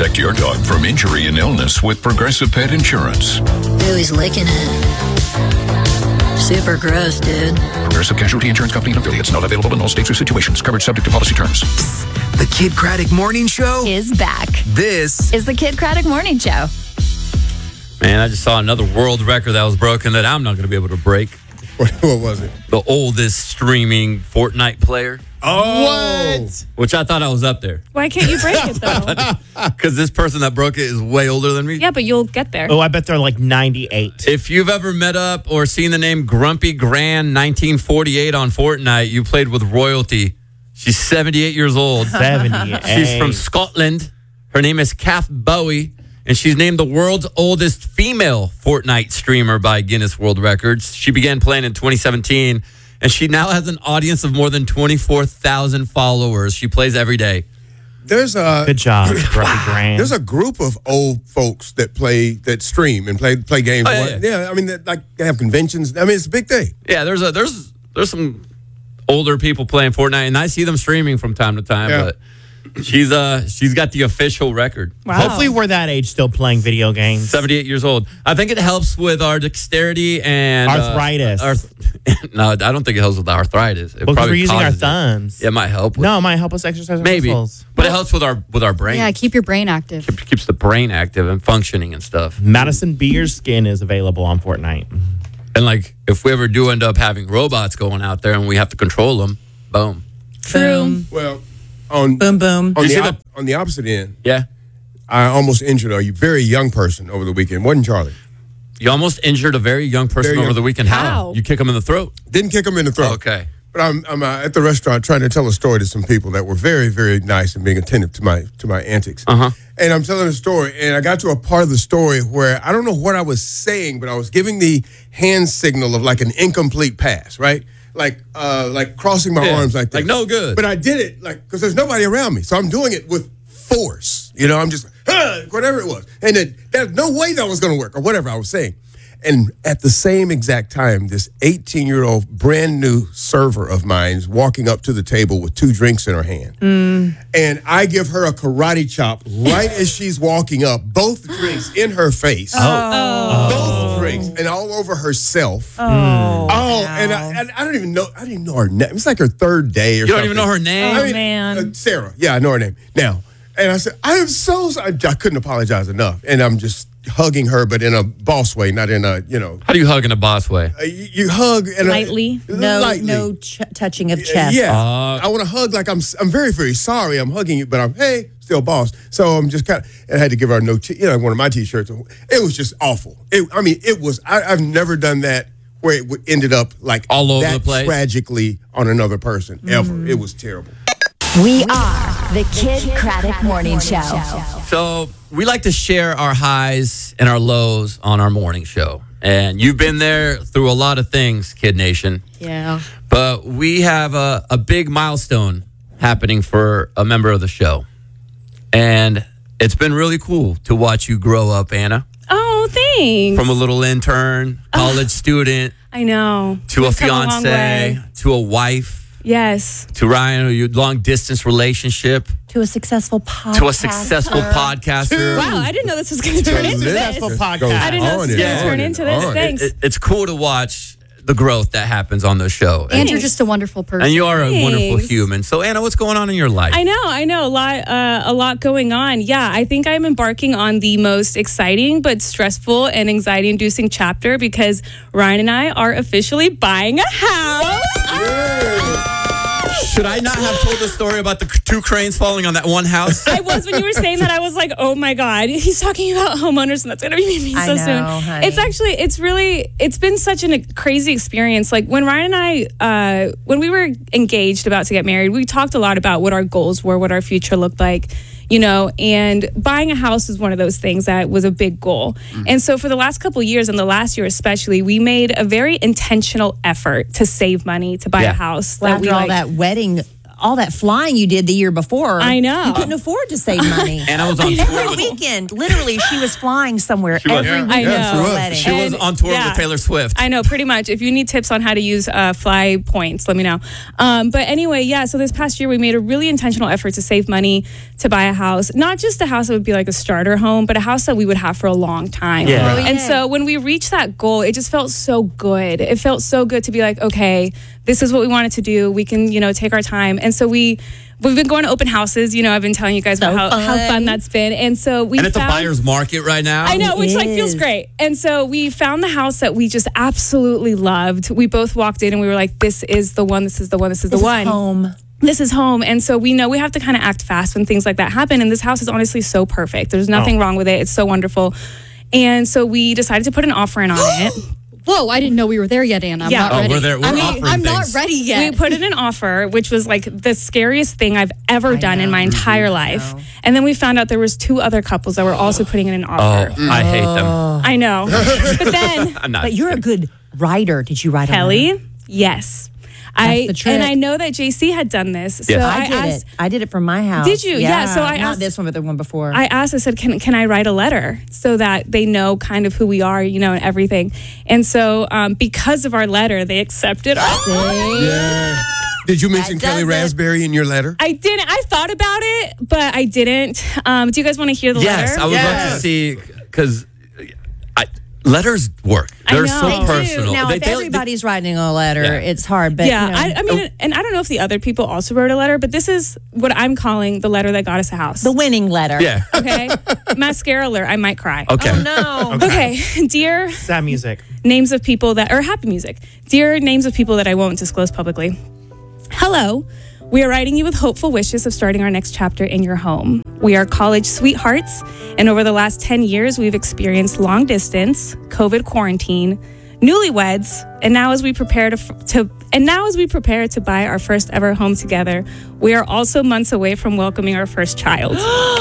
Protect your dog from injury and illness with Progressive Pet Insurance. Ooh, he's licking it. Super gross, dude. Progressive Casualty Insurance Company and affiliates. Not available in all states or situations. Coverage subject to policy terms. The Kid Craddock Morning Show is back. This is the Kid Craddock Morning Show. Man, I just saw another world record that was broken that I'm not going to be able to break. What was it? The oldest streaming Fortnite player. Oh, what? Which I thought I was up there. Why can't you break it, though? Because this person that broke it is way older than me. Yeah, but you'll get there. Oh, I bet they're like 98. If you've ever met up or seen the name Grumpy Gran 1948 on Fortnite, you played with royalty. She's 78 years old. 78. She's from Scotland. Her name is Kath Bowie, and she's named the world's oldest female Fortnite streamer by Guinness World Records. She began playing in 2017, and she now has an audience of more than 24,000 followers. She plays every day. There's a good job, Grumpy Gran. There's a group of old folks that stream and play games. Oh, yeah. I mean, they have conventions. I mean, it's a big thing. Yeah, there's some older people playing Fortnite, and I see them streaming from time to time. Yeah. But she's got the official record. Wow. Hopefully we're that age still playing video games. 78 years old. I think it helps with our dexterity and arthritis. No, I don't think it helps with arthritis. It Because probably we're using our causes thumbs. It might help. No, it might help us exercise our Maybe, muscles. but it helps with our brain. Yeah, keep your brain active. Keeps the brain active and functioning and stuff. Madison Beer's skin is available on Fortnite. And like, if we ever do end up having robots going out there and we have to control them, boom. True. Well, on the opposite end, Yeah. I almost injured a very young person over the weekend. Wasn't Charlie? You almost injured a very young person over the weekend. How? You kick him in the throat. Didn't kick him in the throat. Okay. But I'm at the restaurant trying to tell a story to some people that were very, very nice and being attentive to my antics. Uh-huh. And I'm telling a story, and I got to a part of the story where I don't know what I was saying, but I was giving the hand signal of like an incomplete pass, right? Like crossing my arms like this. Like no good. But I did it because there's nobody around me, so I'm doing it with force. You know, I'm just whatever it was, and there's no way that was going to work or whatever I was saying. And at the same exact time, this 18-year-old brand new server of mine is walking up to the table with 2 drinks in her hand. And I give her a karate chop right as she's walking up, both drinks in her face. Both drinks and all over herself. And I don't even know. I didn't even know her name. It's like her third day or something. You don't even know her name? Man. Sarah. Yeah, I know her name. Now, and I said, I am so sorry. I couldn't apologize enough. And I'm just hugging her, but in a boss way, not in a, How do you hug in a boss way? you hug and Lightly. No touching of chest. I want to hug like I'm very, very sorry. I'm hugging you, but I'm still boss. So I'm just kind of. And I had to give her one of my t-shirts. It was just awful. It was. I've never done that where it ended up like all over that the place, tragically on another person ever. It was terrible. We are the Kid Craddock Morning Show. So we like to share our highs and our lows on our morning show. And you've been there through a lot of things, Kid Nation. Yeah. But we have a big milestone happening for a member of the show. And it's been really cool to watch you grow up, Anna. Oh, thanks. From a little intern, college student, I know. to a We've come a long fiance, way. to a wife. Yes. To Ryan, your long-distance relationship. To a successful podcaster. To a successful podcaster. Wow, I didn't know this was going to turn into this. Successful podcast. I didn't know this was going to turn into this. Thanks. It's cool to watch the growth that happens on the show. And you're just a wonderful person. And you are a wonderful Thanks. human. So, Anna, what's going on in your life? I know. A lot going on. Yeah, I think I'm embarking on the most exciting but stressful and anxiety-inducing chapter because Ryan and I are officially buying a house. Should I not have told the story about the 2 cranes falling on that one house? I was, when you were saying that, I was like, oh my God, he's talking about homeowners and that's going to be me so soon. Honey. It's been such a crazy experience. Like when Ryan and I, when we were engaged about to get married, we talked a lot about what our goals were, what our future looked like. And buying a house was one of those things that was a big goal. And so for the last couple of years and the last year especially, we made a very intentional effort to save money to buy a house. After all that wedding all that flying you did the year before. I know. You couldn't afford to save money. And I was on tour Every with weekend, literally, she was flying somewhere every Yeah. weekend. I know. for a wedding. She was on tour with Taylor Swift. I know, pretty much. If you need tips on how to use fly points, let me know. But anyway, yeah, so this past year we made a really intentional effort to save money to buy a house. Not just a house that would be like a starter home, but a house that we would have for a long time. Yeah. Oh, And yeah. so when we reached that goal, it just felt so good. It felt so good to be like, okay, this is what we wanted to do. We can, take our time. And so we've been going to open houses. I've been telling you guys about how fun that's been. And so we And it's found, a buyer's market right now. I know, which feels is. great. And so we found the house that we just absolutely loved. We both walked in and we were like, this is the one, this is the one, this is the This is one. home. This is home. And so we know we have to kind of act fast when things like that happen. And this house is honestly so perfect. There's nothing wrong with it. It's so wonderful. And so we decided to put an offer in on it. Whoa, I didn't know we were there yet, Anna. I'm Yeah. not Oh, ready. we're there. We're offering I'm things. not ready yet. We put in an offer, which was like the scariest thing I've ever done in my entire life. know. And then we found out there was 2 other couples that were also putting in an Oh, offer. I hate them. I know. But then I'm not. But you're a good writer. Did you write a letter? Kelly, yes. the trick. And I know that JC had done this. So Yes. I did asked, it. I did it from my house. Did you? Yeah, so I not asked- this one, but the one before. I said, can I write a letter so that they know kind of who we are, and everything. And so because of our letter, they accepted our Yeah. Did you mention That Kelly does it. Raspberry in your letter? I didn't. I thought about it, but I didn't. Do you guys want to hear the Yes, letter? I would love to Yes. see because letters work. I They're know. so They do. personal. Now, if everybody's writing a letter, Yeah. it's hard. But Yeah, you know, I mean, and I don't know if the other people also wrote a letter, but this is what I'm calling the letter that got us a house. the winning letter. Yeah. Okay, mascara alert. I might cry. Okay. No. Okay, dear Sad music. names of people that, or happy music. Dear names of people that I won't disclose publicly. Hello. We are writing you with hopeful wishes of starting our next chapter in your home. We are college sweethearts, and over the last 10 years, we've experienced long distance, COVID quarantine, newlyweds, and now as we prepare to buy our first ever home together, we are also months away from welcoming our first child.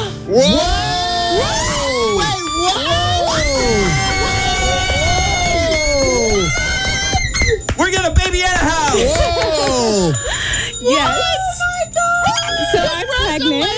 We're getting a baby at a house. Whoa! Yes. Oh my God. So I'm pregnant.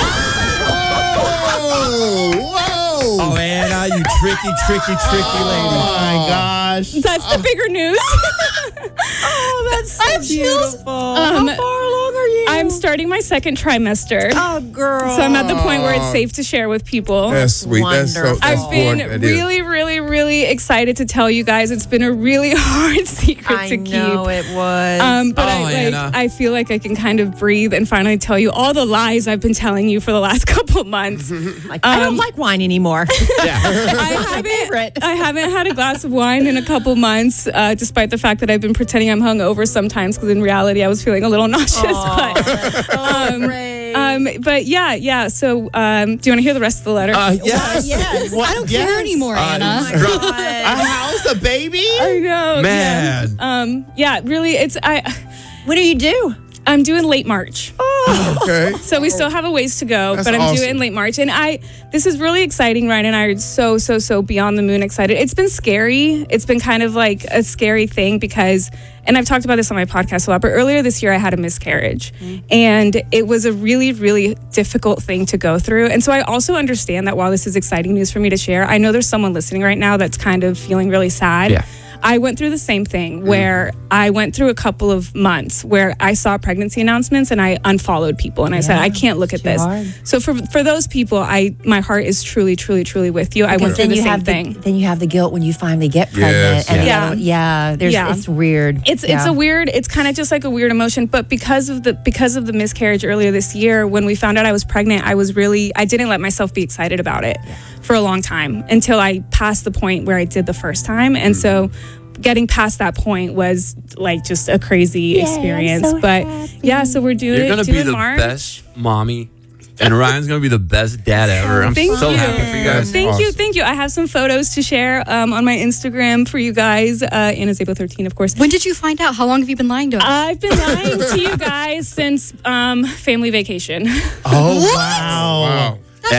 Whoa! Oh, Anna, you tricky lady. Oh my gosh. That's the bigger news. Oh, that's so beautiful. How far along are you? I'm starting my second trimester. Oh, girl. So I'm at the point where it's safe to share with people. That's sweet. That's so. Wonderful. That's I've been wonderful. That is. really, really, really excited to tell you guys. It's been a really hard secret I to know keep. it was. But Oh, Anna. I feel like I can kind of breathe and finally tell you all the lies I've been telling you for the last couple of months. Like, I don't like wine anymore. I haven't had a glass of wine in a couple months, despite the fact that I've been pretending I'm hungover sometimes, because in reality I was feeling a little nauseous. But yeah. So do you want to hear the rest of the letter? Yes. Yes. I don't care anymore, Anna. A house, a baby? I know, Man. Yeah, really, What do you do? I'm doing late March. Okay. So we still have a ways to go, That's but I'm awesome. due in late March. And this is really exciting. Ryan and I are so beyond the moon excited. It's been scary. It's been kind of like a scary thing because, and I've talked about this on my podcast a lot, but earlier this year I had a miscarriage and it was a really, really difficult thing to go through. And so I also understand that while this is exciting news for me to share, I know there's someone listening right now that's kind of feeling really sad. Yeah. I went through the same thing where I went through a couple of months where I saw pregnancy announcements and I unfollowed people and I said, I can't look at this. hard. So for those people, my heart is truly with you. I went through the same thing. Then you have the guilt when you finally get pregnant. Yes, And yeah. it's weird. It's kind of just like a weird emotion. But because of the miscarriage earlier this year, when we found out I was pregnant, I didn't let myself be excited about it for a long time until I passed the point where I did the first time. And so getting past that point was like just a crazy experience. So we're doing You're going to be the March. best mommy, and Ryan's going to be the best dad ever. I'm Thank so you. happy for you guys. Thank you. I have some photos to share on my Instagram for you guys. Anna's Able 13, of course. When did you find out? How long have you been lying to us? I've been lying to you guys since family vacation. Oh, wow. Wow. Yeah,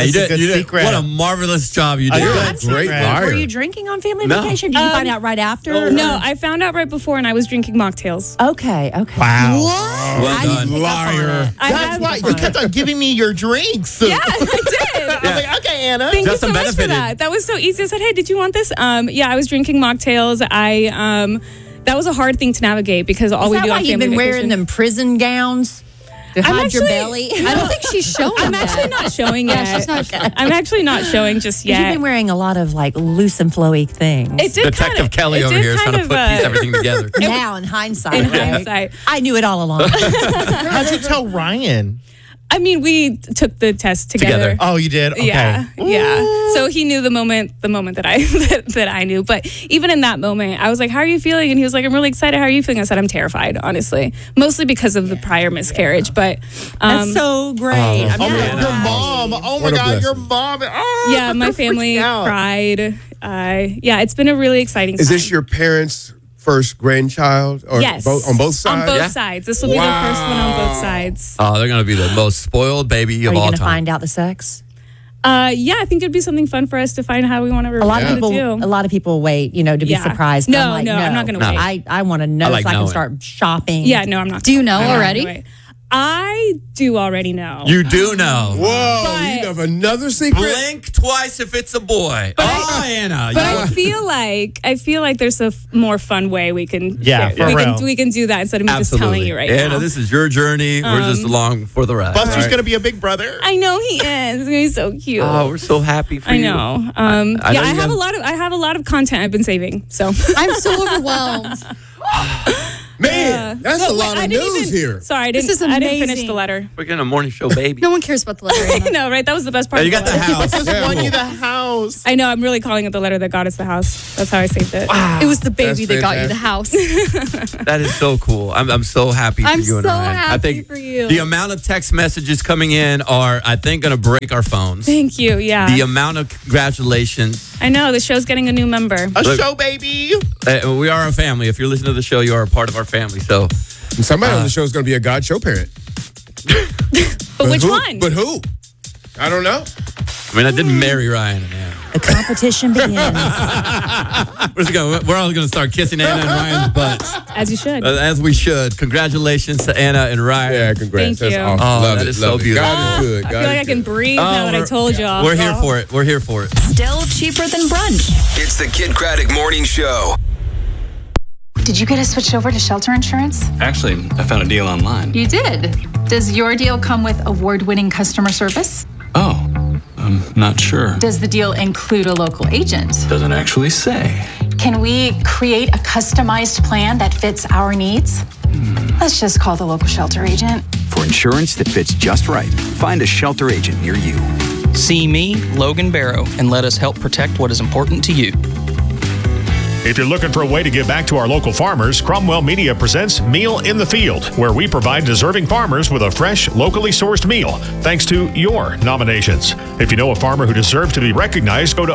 you That's a did. good secret. What a marvelous job you did. You're a That's great secret. liar. Were you drinking on family No. vacation? Did you find out right after? No, I found out right before, and I was drinking mocktails. Okay. Wow. Well I didn't done. pick up on Liar. it. I That's had- why you kept on giving me your drinks. Yeah, I did. I'm like, okay, Anna. Thank you Justin so much for benefited. that. That was so easy. I said, "Hey, did you want this?" Yeah, I was drinking mocktails. That was a hard thing to navigate because all Is we that do why on you've family been wearing vacation- them prison gowns to I'm hide your actually- belly? I don't think she's showing I'm that. actually not showing yet. she's not showing. I'm actually not showing just You've yet. been wearing a lot of like loose and flowy things. It did Detective kinda, Kelly it over did here is trying kind to of, piece everything together. now in hindsight. in right? hindsight. I knew it all along. How'd you tell Ryan? I mean, we took the test together. Oh, you did? Okay. Yeah, yeah. So he knew the moment that I that I knew. But even in that moment, I was like, "How are you feeling?" And he was like, "I'm really excited. How are you feeling?" I said, "I'm terrified, honestly, mostly because of the prior miscarriage." But That's so great. Oh, I'm Oh, so man. your happy. mom. Oh, my What a God. Your blessing. mom. Oh, yeah, my family freaking out. cried. Yeah, it's been a really exciting. Is time. this your parents' first grandchild? Or Yes. on both sides? On both Yeah. sides. This will be the first one on both sides. Oh, they're going to be the most spoiled baby Are of you all going to time. find out the sex? Yeah, I think it'd be something fun for us to find how we want to. A lot of Yeah. people. do. A lot of people wait. You know, to be Yeah. surprised. But No, I'm like, no, I'm not gonna No. wait. I want to know I like so I can knowing. start shopping. Yeah, no, I'm not. Do you know I'm not already? gonna wait. I do already know. You do know. Whoa, But- you have another secret? Blink twice if it's a boy. Anna. But I feel like there's a more fun way we can. Yeah, for real. we can do that instead of me just telling you right Anna, now. this is your journey. We're just along for the ride. Buster's Right. going to be a big brother. I know he is. He's so cute. Oh, we're so happy for I you. know. I know Yeah, you I have a lot of content I've been saving. So I'm so overwhelmed. Man, that's a No, lot wait, I of didn't news even- here. Sorry, I This didn't. is I didn't finish amazing. the letter. We're getting a morning show, baby. No one cares about the letter. I Anna. know, right? That was the best part. Yeah, you of got the house. Just Yeah. won you the house. I know. I'm really calling it the letter that got us the house. That's how I saved it. It was the baby That's that got you the house. That is so cool. I'm so happy for I'm you and so Ryan. I happy think for you. the amount of text messages coming in are, I think, going to break our phones. Thank you. Yeah. The amount of congratulations. I know the show's getting a new member. A Look. show, baby. We are a family. If you're listening to the show, you are a part of our family. So And somebody on the show is going to be a God show parent. But which who? one? But who? I don't know. I mean, I didn't marry Ryan and Anna. The competition begins. We're all going to start kissing Anna and Ryan's butts, As you should. as we should. Congratulations to Anna and Ryan. Yeah, congrats. Thank That's you. awesome. Oh, love that it. is so love it. beautiful. God is good. I God feel like is I can good. breathe now that I told y'all. We're here for it. We're here for it. Still cheaper than brunch. It's the Kid Craddock Morning Show. Did you get us switched over to shelter insurance? Actually, I found a deal online. You did. Does your deal come with award-winning customer service? Oh, I'm not sure. Does the deal include a local agent? Doesn't actually say. Can we create a customized plan that fits our needs? Let's just call the local shelter agent. For insurance that fits just right, find a shelter agent near you. See me, Logan Barrow, and let us help protect what is important to you. If you're looking for a way to give back to our local farmers, Cromwell Media presents Meal in the Field, where we provide deserving farmers with a fresh, locally sourced meal, thanks to your nominations. If you know a farmer who deserves to be recognized, go to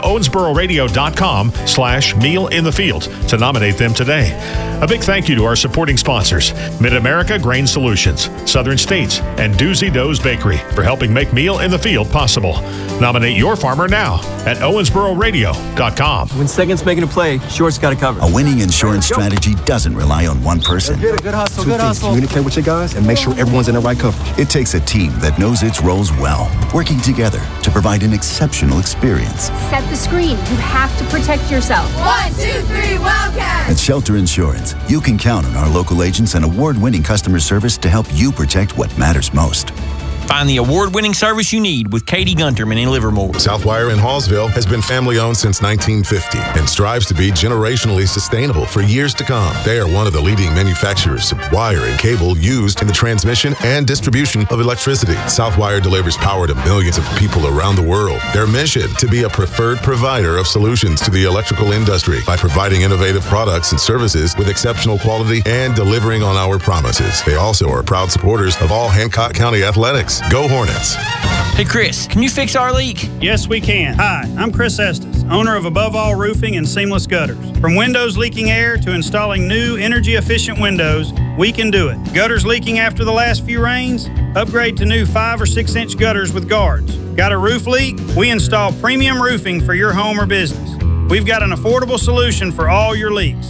owensbororadio.com/meal in the field to nominate them today. A big thank you to our supporting sponsors, Mid-America Grain Solutions, Southern States, and Doozy Doe's Bakery for helping make Meal in the Field possible. Nominate your farmer now at owensbororadio.com. When second's making a play, short's got it covered. A winning insurance strategy doesn't rely on one person. Good hustle, good hustle. Communicate with your guys and make sure everyone's in the right coverage. It takes a team that knows its roles well, working together to provide an exceptional experience. Set the screen. You have to protect yourself. 1, 2, 3, Wildcat! At Shelter Insurance, you can count on our local agents and award-winning customer service to help you protect what matters most. Find the award-winning service you need with Katie Gunterman in Livermore. Southwire in Hallsville has been family-owned since 1950 and strives to be generationally sustainable for years to come. They are one of the leading manufacturers of wire and cable used in the transmission and distribution of electricity. Southwire delivers power to millions of people around the world. Their mission, to be a preferred provider of solutions to the electrical industry by providing innovative products and services with exceptional quality and delivering on our promises. They also are proud supporters of all Hancock County athletics. Go Hornets. Hey, Chris, can you fix our leak? Yes, we can. Hi, I'm Chris Estes, owner of Above All Roofing and Seamless Gutters. From windows leaking air to installing new energy-efficient windows, we can do it. Gutters leaking after the last few rains? Upgrade to new 5 or 6 inch gutters with guards. Got a roof leak? We install premium roofing for your home or business. We've got an affordable solution for all your leaks.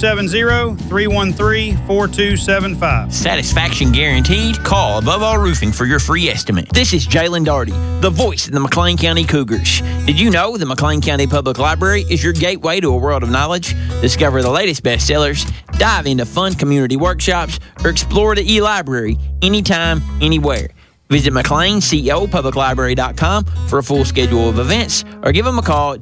270-313-4275. Satisfaction guaranteed. Call Above All Roofing for your free estimate. This is Jalen Darty, the voice of the McLean County Cougars. Did you know the McLean County Public Library is your gateway to a world of knowledge? Discover the latest bestsellers, dive into fun community workshops, or explore the e-library anytime, anywhere. Visit McLeanCEOPublicLibrary.com for a full schedule of events, or give them a call at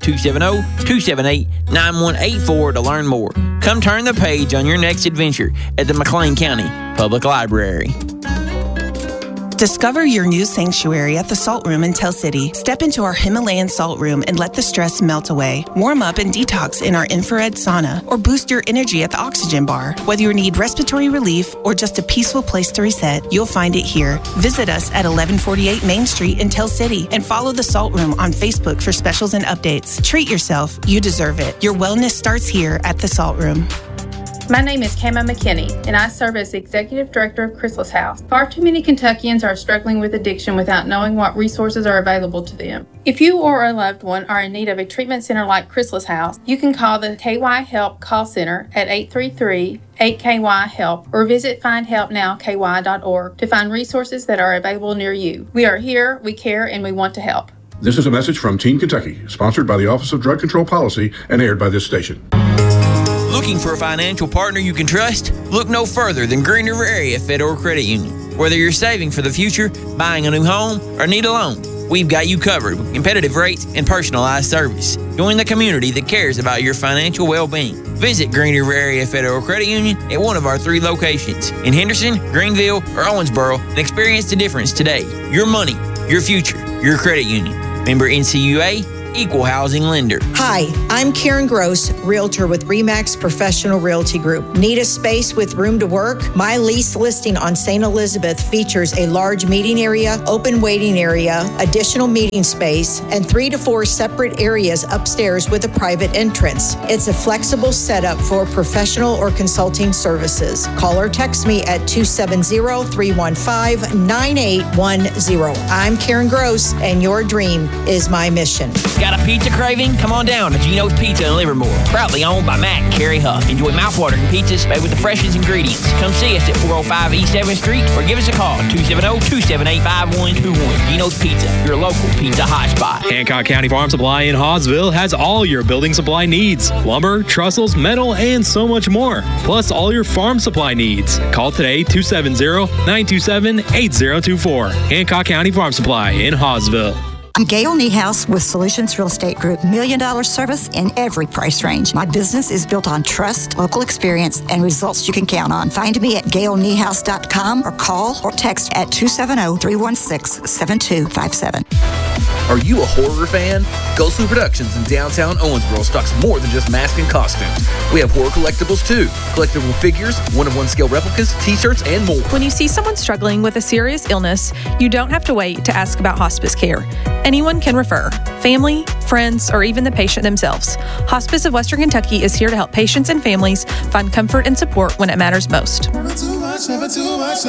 270-278-9184 to learn more. Come turn the page on your next adventure at the McLean County Public Library. Discover your new sanctuary at the Salt Room in Tell City. Step into our Himalayan salt room and let the stress melt away. Warm up and detox in our infrared sauna, or boost your energy at the Oxygen Bar. Whether you need respiratory relief or just a peaceful place to reset, you'll find it here. Visit us at 1148 Main Street in Tell City and follow the Salt Room on Facebook for specials and updates. Treat yourself. You deserve it. Your wellness starts here at the Salt Room. My name is Kama McKinney, and I serve as the Executive Director of Chrysalis House. Far too many Kentuckians are struggling with addiction without knowing what resources are available to them. If you or a loved one are in need of a treatment center like Chrysalis House, you can call the KY Help call center at 833-8KY-HELP or visit findhelpnowky.org to find resources that are available near you. We are here, we care, and we want to help. This is a message from Teen Kentucky, sponsored by the Office of Drug Control Policy and aired by this station. Looking for a financial partner you can trust? Look no further than Green River Area Federal Credit Union. Whether you're saving for the future, buying a new home, or need a loan, we've got you covered with competitive rates and personalized service. Join the community that cares about your financial well-being. Visit Green River Area Federal Credit Union at one of our 3 locations in Henderson, Greenville, or Owensboro and experience the difference today. Your money, your future, your credit union. Member NCUA, Equal Housing Lender. Hi, I'm Karen Gross, Realtor with RE/MAX Professional Realty Group. Need a space with room to work? My lease listing on St. Elizabeth features a large meeting area, open waiting area, additional meeting space, and 3 to 4 separate areas upstairs with a private entrance. It's a flexible setup for professional or consulting services. Call or text me at 270-315-9810. I'm Karen Gross, and your dream is my mission. Got a pizza craving? Come on down to Gino's Pizza in Livermore. Proudly owned by Matt and Carrie Huff. Enjoy mouthwatering pizzas made with the freshest ingredients. Come see us at 405 East 7th Street or give us a call at 270-278-5121. Gino's Pizza, your local pizza hotspot. Hancock County Farm Supply in Hawesville has all your building supply needs. Lumber, trestles, metal, and so much more. Plus all your farm supply needs. Call today 270-927-8024. Hancock County Farm Supply in Hawesville. I'm Gail Niehaus with Solutions Real Estate Group. $1 million service in every price range. My business is built on trust, local experience, and results you can count on. Find me at gailniehaus.com or call or text at 270-316-7257. Are you a horror fan? Ghostly Productions in downtown Owensboro stocks more than just masks and costumes. We have horror collectibles too. Collectible figures, one-of-one scale replicas, t-shirts, and more. When you see someone struggling with a serious illness, you don't have to wait to ask about hospice care. Anyone can refer, family, friends, or even the patient themselves. Hospice of Western Kentucky is here to help patients and families find comfort and support when it matters most.